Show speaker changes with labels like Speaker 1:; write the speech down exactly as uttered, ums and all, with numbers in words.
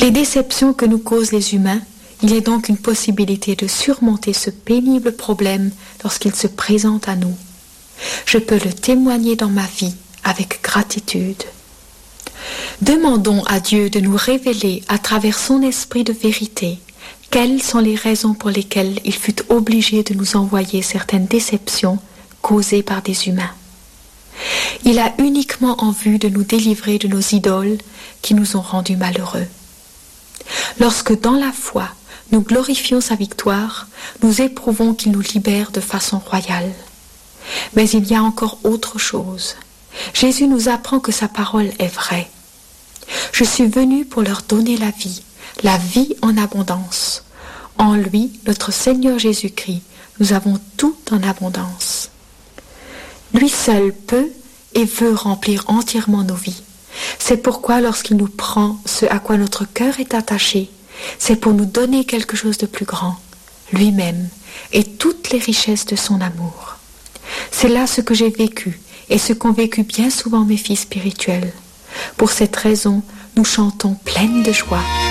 Speaker 1: Les déceptions que nous causent les humains, il y a donc une possibilité de surmonter ce pénible problème lorsqu'il se présente à nous. Je peux le témoigner dans ma vie avec gratitude. Demandons à Dieu de nous révéler à travers son esprit de vérité quelles sont les raisons pour lesquelles il fut obligé de nous envoyer certaines déceptions causées par des humains. Il a uniquement en vue de nous délivrer de nos idoles qui nous ont rendus malheureux. Lorsque dans la foi, nous glorifions sa victoire, nous éprouvons qu'il nous libère de façon royale. Mais il y a encore autre chose. Jésus nous apprend que sa parole est vraie. Je suis venu pour leur donner la vie, la vie en abondance. En lui, notre Seigneur Jésus-Christ, nous avons tout en abondance. Lui seul peut et veut remplir entièrement nos vies. C'est pourquoi lorsqu'il nous prend ce à quoi notre cœur est attaché, c'est pour nous donner quelque chose de plus grand, lui-même, et toutes les richesses de son amour. C'est là ce que j'ai vécu, et ce qu'ont vécu bien souvent mes filles spirituelles. Pour cette raison, nous chantons pleines de joie.